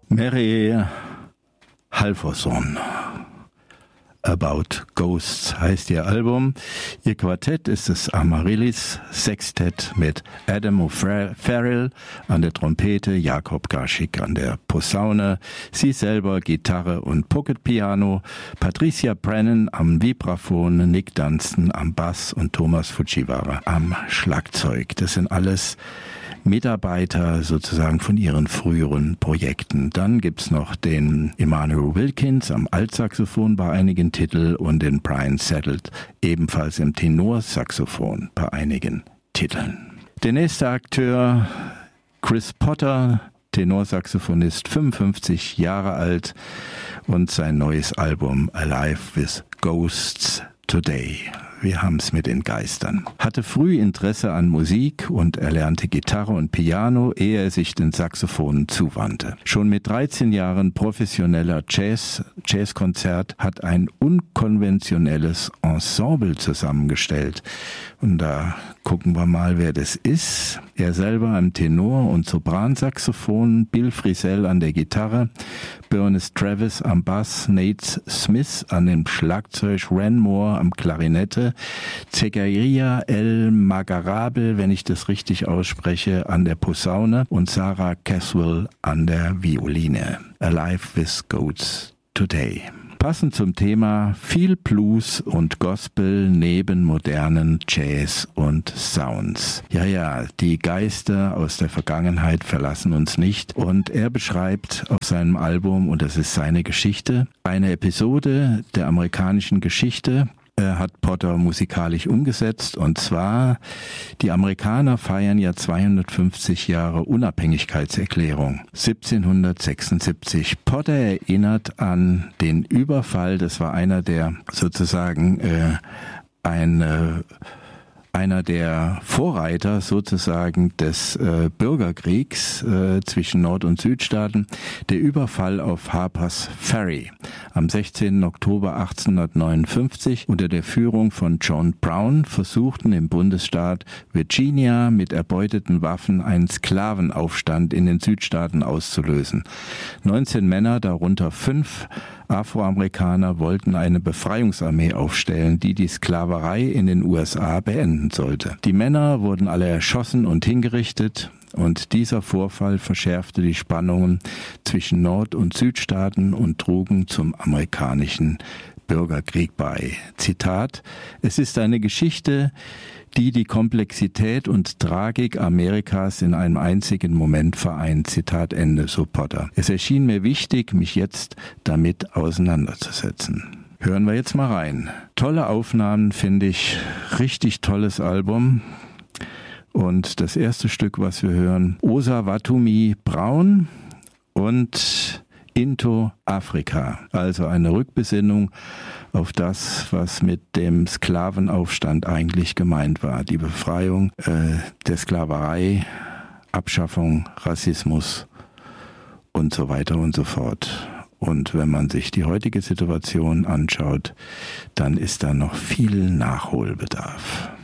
Mary Halvorson. About Ghosts heißt ihr Album. Ihr Quartett ist das Amaryllis Sextett mit Adam O'Farrell an der Trompete, Jakob Garschik an der Posaune, sie selber Gitarre und Pocket Piano, Patricia Brennan am Vibraphon, Nick Dunstan am Bass und Thomas Fujiwara am Schlagzeug. Das sind alles Mitarbeiter sozusagen von ihren früheren Projekten. Dann gibt's noch den Emmanuel Wilkins am Altsaxophon bei einigen Titeln und den Brian Settled ebenfalls im Tenorsaxophon bei einigen Titeln. Der nächste Akteur, Chris Potter, Tenorsaxophonist, 55 Jahre alt und sein neues Album Alive with Ghosts Today. Wir haben's mit den Geistern. Hatte früh Interesse an Musik und erlernte Gitarre und Piano, ehe er sich den Saxophonen zuwandte. Schon mit 13 Jahren professioneller Jazzkonzert, hat ein unkonventionelles Ensemble zusammengestellt. Und da gucken wir mal, wer das ist. Er selber am Tenor- und Sopransaxophon, Bill Frisell an der Gitarre, Bernice Travis am Bass, Nate Smith an dem Schlagzeug, Ren Moore am Klarinette, Zekaria El Magarabel, wenn ich das richtig ausspreche, an der Posaune und Sarah Caswell an der Violine. Alive with Ghosts Today. Passend zum Thema viel Blues und Gospel neben modernen Jazz und Sounds. Ja, die Geister aus der Vergangenheit verlassen uns nicht. Und er beschreibt auf seinem Album, und das ist seine Geschichte, eine Episode der amerikanischen Geschichte, hat Potter musikalisch umgesetzt, und zwar, die Amerikaner feiern ja 250 Jahre Unabhängigkeitserklärung, 1776. Potter erinnert an den Überfall, das war einer der sozusagen einer der Vorreiter sozusagen des Bürgerkriegs zwischen Nord- und Südstaaten, der Überfall auf Harper's Ferry am 16. Oktober 1859 unter der Führung von John Brown versuchten im Bundesstaat Virginia mit erbeuteten Waffen einen Sklavenaufstand in den Südstaaten auszulösen. 19 Männer, darunter 5 Afroamerikaner, wollten eine Befreiungsarmee aufstellen, die die Sklaverei in den USA beenden sollte. Die Männer wurden alle erschossen und hingerichtet, und dieser Vorfall verschärfte die Spannungen zwischen Nord- und Südstaaten und trugen zum amerikanischen Bürgerkrieg bei. Zitat: Es ist eine Geschichte, die die Komplexität und Tragik Amerikas in einem einzigen Moment vereint. Zitat Ende, so Potter. Es erschien mir wichtig, mich jetzt damit auseinanderzusetzen. Hören wir jetzt mal rein. Tolle Aufnahmen, finde ich. Richtig tolles Album. Und das erste Stück, was wir hören, Osa Watumi Braun und Into Afrika, also eine Rückbesinnung auf das, was mit dem Sklavenaufstand eigentlich gemeint war. Die Befreiung der Sklaverei, Abschaffung, Rassismus und so weiter und so fort. Und wenn man sich die heutige Situation anschaut, dann ist da noch viel Nachholbedarf.